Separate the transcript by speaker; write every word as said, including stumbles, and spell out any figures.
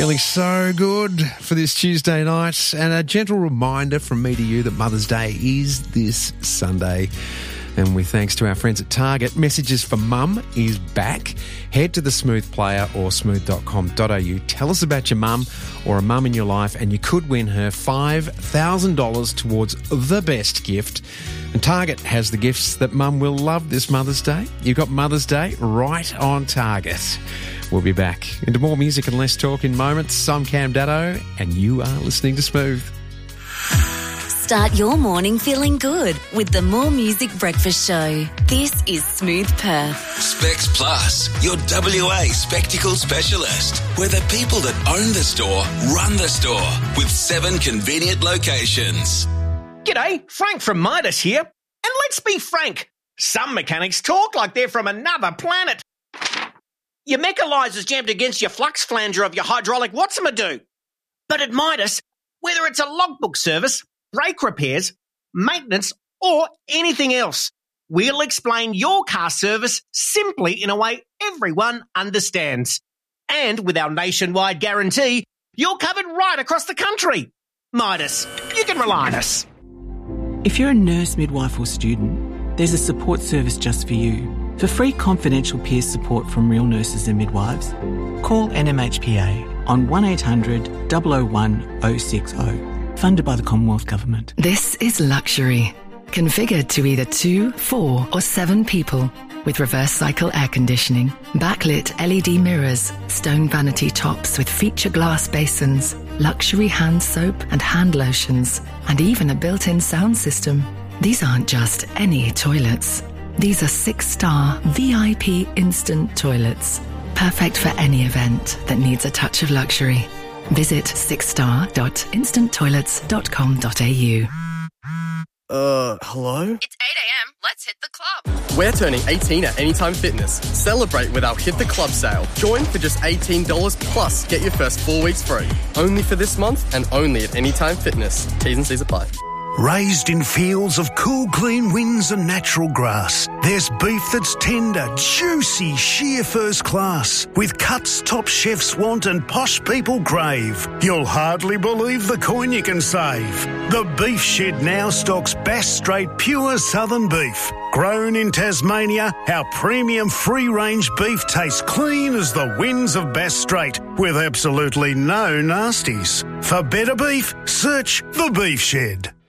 Speaker 1: Feeling so good for this Tuesday night, and a gentle reminder from me to you that Mother's Day is this Sunday. And with thanks to our friends at Target, Messages for Mum is back. Head to the Smooth Player or smooth dot com dot a u. Tell us about your mum or a mum in your life, and you could win her five thousand dollars towards the best gift. And Target has the gifts that mum will love this Mother's Day. You've got Mother's Day right on Target. We'll be back into more music and less talk in moments. I'm Cam Daddo, and you are listening to Smooth.
Speaker 2: Start your morning feeling good with the More Music Breakfast Show. This is Smooth Perth.
Speaker 3: Specs Plus, your W A spectacle specialist. We're the people that own the store, run the store, with seven convenient locations.
Speaker 4: G'day, Frank from Midas here. And let's be frank, some mechanics talk like they're from another planet. Your mechanizer's jammed against your flux flanger of your hydraulic what's-a-do. But at Midas, whether it's a logbook service, brake repairs, maintenance, or anything else, we'll explain your car service simply in a way everyone understands. And with our nationwide guarantee, you're covered right across the country. Midas, you can rely on us.
Speaker 5: If you're a nurse, midwife or student, there's a support service just for you. For free confidential peer support from real nurses and midwives, call N M H P A on one eight hundred, double oh one, oh six oh. Funded by the Commonwealth Government.
Speaker 6: This is luxury. Configured to either two, four or seven people. With reverse cycle air conditioning, backlit L E D mirrors, stone vanity tops with feature glass basins, luxury hand soap and hand lotions, and even a built-in sound system. These aren't just any toilets. These are six-star V I P instant toilets. Perfect for any event that needs a touch of luxury. Visit six star dot instant toilets dot com dot a u.
Speaker 7: Uh, hello?
Speaker 8: It's eight a.m. Let's hit the club.
Speaker 7: We're turning eighteen at Anytime Fitness. Celebrate with our Hit the Club sale. Join for just eighteen dollars plus get your first four weeks free. Only for this month and only at Anytime Fitness. T's and C's apply.
Speaker 9: Raised in fields of cool, clean winds and natural grass, there's beef that's tender, juicy, sheer first class, with cuts top chefs want and posh people crave. You'll hardly believe the coin you can save. The Beef Shed now stocks Bass Strait pure southern beef. Grown in Tasmania, our premium free-range beef tastes clean as the winds of Bass Strait, with absolutely no nasties. For better beef, search The Beef Shed.